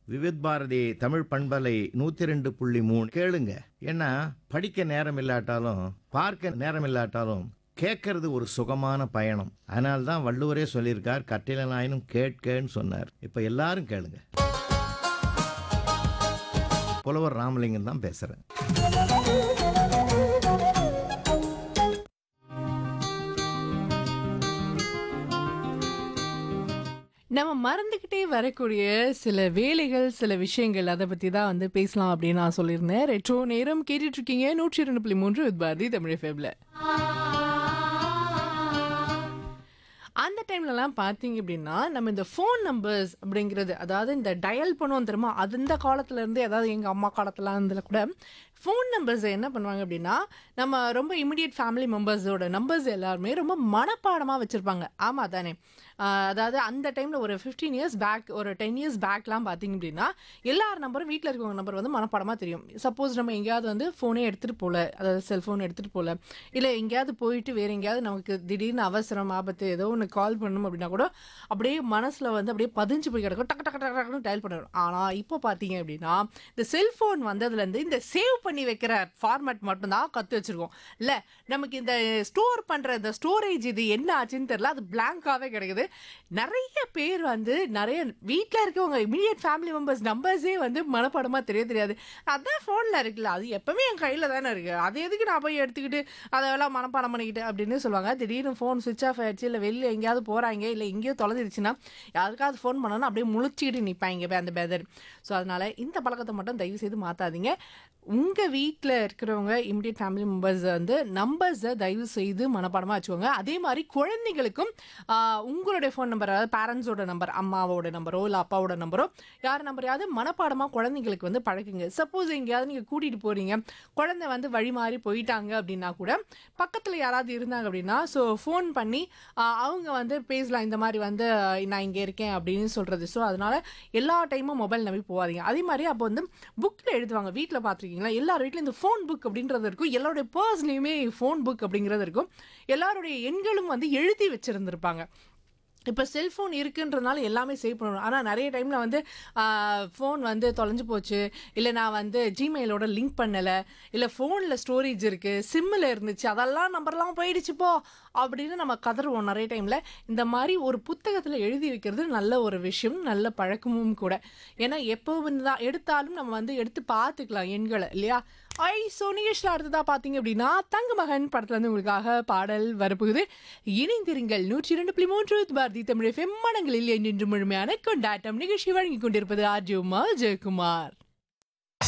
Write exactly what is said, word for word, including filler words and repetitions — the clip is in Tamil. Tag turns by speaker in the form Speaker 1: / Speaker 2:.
Speaker 1: விவித் பாரதி தமிழ் பண்பலை நூற்றி ரெண்டு புள்ளி மூணு கேளுங்க. ஏன்னா படிக்க நேரம் இல்லாட்டாலும் பார்க்க நேரம் இல்லாட்டாலும் கேட்கறது ஒரு சுகமான பயணம். அதனால தான் வள்ளுவரே சொல்லியிருக்கார், கட்டிலனாயினும் கேட்கன்னு சொன்னார். இப்போ எல்லாரும் கேளுங்க. புலவர் ராமலிங்கம் தான் பேசுறேன்.
Speaker 2: நம்ம மறந்துக்கிட்டே வரக்கூடிய சில வேலைகள், சில விஷயங்கள் அதை பற்றி தான் வந்து பேசலாம் அப்படின்னு நான் சொல்லியிருந்தேன். ரெட்ரோ நேரம் கேட்டுட்டு இருக்கீங்க நூற்றி ரெண்டு புள்ளி மூன்று வித் பாரதி தமிழ் எஃப்எம்ல. அந்த டைம்லலாம் பார்த்தீங்க அப்படின்னா நம்ம இந்த ஃபோன் நம்பர்ஸ் அப்படிங்கிறது, அதாவது இந்த டயல் பண்ணுவோம் தெரியுமா, அது இந்த காலத்துலேருந்து, அதாவது எங்கள் அம்மா காலத்தில் இருந்தில் கூட ஃபோன் நம்பர்ஸை என்ன பண்ணுவாங்க அப்படின்னா, நம்ம ரொம்ப இமிடியேட் ஃபேமிலி மெம்பர்ஸோட நம்பர்ஸ் எல்லாருமே ரொம்ப மனப்பாடமாக வச்சுருப்பாங்க. ஆமாம் தானே? அதாவது அந்த டைமில் ஒரு ஃபிஃப்டீன் இயர்ஸ் பேக், ஒரு டென் இயர்ஸ் பேக்லாம் பார்த்தீங்க அப்படின்னா எல்லார் நம்பரும், வீட்டில் இருக்கவங்க நம்பர் வந்து மனப்பாடமாக தெரியும். சப்போஸ் நம்ம எங்கேயாவது வந்து ஃபோனே எடுத்துகிட்டு போகல, அதாவது செல்ஃபோன் எடுத்துகிட்டு போகல, இல்லை எங்கேயாவது போயிட்டு வேறு எங்கேயாவது நமக்கு திடீர்னு அவசரம், ஆபத்து, ஏதோ ஒன்று கால் பண்ணணும் அப்படின்னா கூட அப்படியே மனசில் வந்து அப்படியே பதிஞ்சு போய் கிடக்கும், டக்கு டக்கு டக்கு டக்குன்னு டயல் பண்ணிடும். ஆனால் இப்போ பார்த்தீங்க அப்படின்னா இந்த செல்ஃபோன் வந்ததுலேருந்து இந்த சேவ் பண்ணி வைக்கிற ஃபார்மேட் மட்டும்தான் கற்று வச்சுருக்கோம். இல்லை நமக்கு இந்த ஸ்டோர் பண்ணுற இந்த ஸ்டோரேஜ் இது என்ன ஆச்சுன்னு தெரியல, அது பிளாங்காகவே கிடைக்குது. நிறைய பேர் வந்து நிறைய வீட்டில் இருக்கவங்க இமீடியட் ஃபேமிலி மெம்பர்ஸ் நம்பர்ஸே வந்து மனப்பாடமாக தெரிய தெரியாது. அதான் ஃபோனில் இருக்குல்ல, அது எப்பவுமே என் கையில் தானே இருக்குது, அது எதுக்கு நான் போய் எடுத்துக்கிட்டு அதெல்லாம் மனப்பாடம் பண்ணிக்கிட்டு அப்படின்னு சொல்லுவாங்க. திடீர்னு ஃபோன் சுவிட்ச் ஆஃப் ஆயிடுச்சு, இல்லை வெளியில் எங்கேயாவது போகிறாங்க, இல்லை எங்கேயோ தொலைஞ்சிருச்சுன்னா யாருக்காவது ஃபோன் பண்ணோன்னா அப்படியே முழிச்சிக்கிட்டு நிற்பாங்க அந்த பேதர். ஸோ அதனால் இந்த பழக்கத்தை மட்டும் தயவு செய்து மாற்றாதீங்க. உங்கள் வீட்டில் இருக்கிறவங்க இமிடியட் ஃபேமிலி மெம்பர்ஸ் வந்து நம்பர்ஸை தயவு செய்து மனப்பாடமாக வச்சுக்கோங்க. அதே மாதிரி குழந்தைங்களுக்கும் உங்களுடைய ஃபோன் நம்பர், அதாவது பேரண்ட்ஸோட நம்பர், அம்மாவோட நம்பரோ இல்லை அப்பாவோட நம்பரோ யார் நம்பரையாவது மனப்பாடமாக குழந்தைங்களுக்கு வந்து பழக்குங்க. சப்போஸ் எங்கேயாவது நீங்கள் கூட்டிகிட்டு போகிறீங்க, குழந்தை வந்து வழி மாறி போயிட்டாங்க அப்படின்னா கூட பக்கத்தில் யாராவது இருந்தாங்க அப்படின்னா ஸோ ஃபோன் பண்ணி அவங்க வந்து பேசலாம், இந்த மாதிரி வந்து நான் இங்கே இருக்கேன் அப்படின்னு சொல்கிறது. ஸோ அதனால் எல்லா டைமும் மொபைல் நம்பி போகாதீங்க. அதே மாதிரி அப்போ வந்து புக்கில் எழுதுவாங்க, வீட்டில் பார்த்துருக்கீங்க எல்லார் வீட்லையும் இந்த ஃபோன் புக் அப்படின்றது இருக்கும், எல்லாருடைய பர்ஸ்லையுமே ஃபோன் புக் அப்படிங்கிறது இருக்கும், எல்லாருடைய எண்களும் வந்து எழுதி வச்சுருந்துருப்பாங்க. இப்போ செல்ஃபோன் இருக்குன்றதுனால எல்லாமே சேவ் பண்ணணும். ஆனால் நிறைய டைமில் வந்து ஃபோன் வந்து தொலைஞ்சு போச்சு, இல்லை நான் வந்து ஜிமெயிலோட லிங்க் பண்ணலை, இல்லை ஃபோனில் ஸ்டோரேஜ் இருக்குது, சிம்மில் இருந்துச்சு, அதெல்லாம் நம்பர்லாம் போயிடுச்சுப்போ அப்படின்னு நம்ம கதறுவோம் நிறைய டைமில். இந்த மாதிரி ஒரு புத்தகத்தில் எழுதி வைக்கிறது நல்ல ஒரு விஷயம், நல்ல பழக்கமும் கூட. ஏன்னா எப்போ தான் எடுத்தாலும் நம்ம வந்து எடுத்து பார்த்துக்கலாம் எண்களை, இல்லையா? ஐ ஸோ நிகழ்ச்சியில் அடுத்ததாக பார்த்தீங்க அப்படின்னா தங்க மகன் படத்துலேருந்து உங்களுக்காக பாடல் வரப்போகுது. இணைந்திருங்கள் நூற்றி இரண்டு புள்ளி மூன்று பாரதி தமிழ் எஃப்எம். மனங்களில் என்று முழுமையான கொண்டாட்டம். நிகழ்ச்சி வழங்கி கொண்டிருப்பது ஆர்ஜி உமா ஜெயக்குமார்.